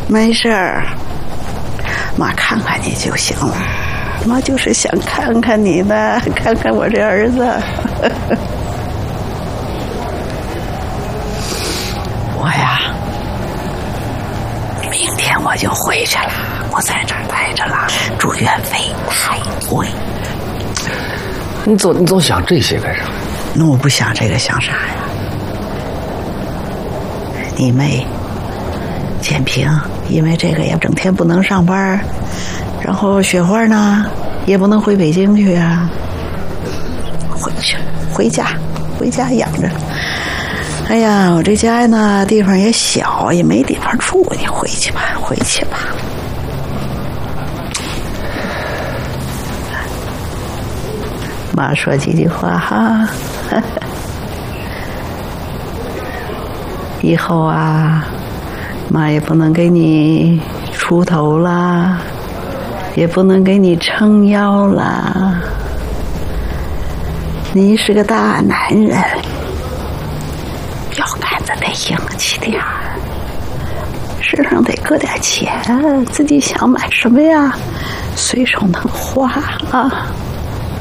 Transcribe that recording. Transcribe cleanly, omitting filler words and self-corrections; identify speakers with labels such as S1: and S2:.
S1: 没事儿，妈看看你就行了。妈就是想看看你呢，看看我这儿子。我呀，明天我就回去了，不在这儿待着了，住院费太贵。
S2: 你总想这些干啥？
S1: 那我不想这个想啥呀？你妹建平因为这个也整天不能上班，然后雪花呢也不能回北京去啊，回家养着。哎呀，我这家呢地方也小，也没地方住，你回去吧。妈说几句话哈，以后啊，妈也不能给你出头啦，也不能给你撑腰啦。你是个大男人，腰杆子得硬气点儿，身上得搁点钱，自己想买什么呀，随手能花啊。